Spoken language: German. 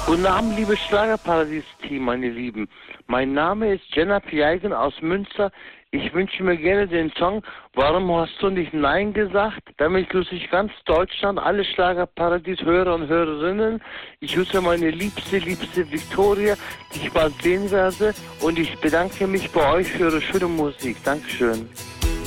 Guten Abend, liebe Schlagerparadies-Team, meine Lieben. Mein Name ist Jenna Pieigen aus Münster. Ich wünsche mir gerne den Song Warum hast du nicht Nein gesagt? Damit grüße ich ganz Deutschland, alle Schlagerparadies-Hörer und Hörerinnen. Ich grüße meine liebste Victoria, die ich bald sehen werde. Und ich bedanke mich bei euch für eure schöne Musik. Dankeschön.